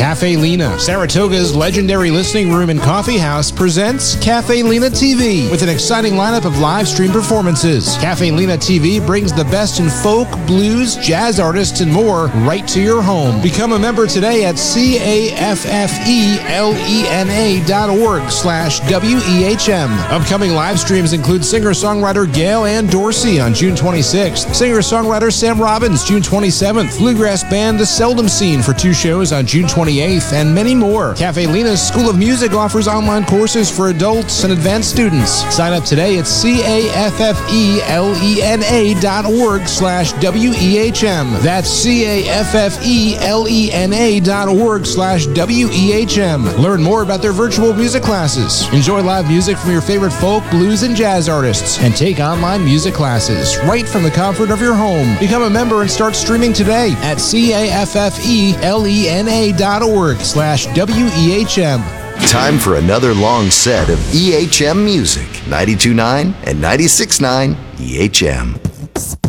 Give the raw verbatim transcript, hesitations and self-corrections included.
Cafe Lena, Saratoga's legendary listening room and coffee house, presents Cafe Lena T V with an exciting lineup of live stream performances. Cafe Lena T V brings the best in folk, blues, jazz artists, and more right to your home. Become a member today at C-A-F-F-E-L-E-N-A dot org slash W-E-H-M. Upcoming live streams include singer-songwriter Gail Ann Dorsey on June twenty-sixth, singer-songwriter Sam Robbins June twenty-seventh, bluegrass band The Seldom Scene for two shows on June twenty-eighth, and many more. Cafe Lena's School of Music offers online courses for adults and advanced students. Sign up today at C-A-F-F-E-L-E-N-A dot org slash W-E-H-M. That's C-A-F-F-E-L-E-N-A dot org slash W-E-H-M. Learn more about their virtual music classes. Enjoy live music from your favorite folk, blues, and jazz artists, and take online music classes right from the comfort of your home. Become a member and start streaming today at C-A-F-F-E-L-E-N-A dot org slash W-E-H-M. Time for another long set of E H M music. ninety-two point nine and ninety-six point nine E H M.